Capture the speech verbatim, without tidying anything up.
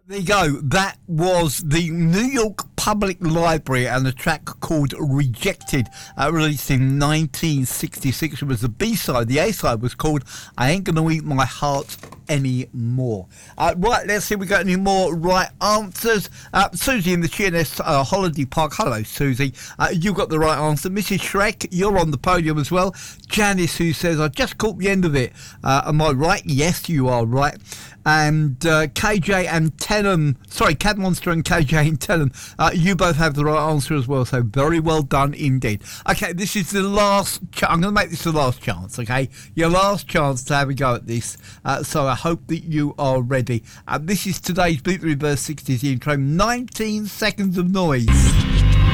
There you go. That was the New York Public Library and a track called Rejected, uh, released in nineteen sixty-six. It was the B-side. The A-side was called I Ain't Gonna Eat My Heart Anymore. Uh, right, let's see if we got any more right answers. Uh, Susie in the G N S uh, Holiday Park. Hello, Susie. Uh, you got the right answer. Missus Shrek, you're on the podium as well. Janice, who says, I just caught the end of it. Uh, am I right? Yes, you are right. And uh, K J and Tennham, sorry, Cat Monster and K J and Tennham, uh, you both have the right answer as well, so very well done indeed. Okay, this is the last, ch- I'm going to make this the last chance, okay? Your last chance to have a go at this, uh, so I hope that you are ready. Uh, this is today's Beat the Reverse sixties intro, nineteen seconds of noise.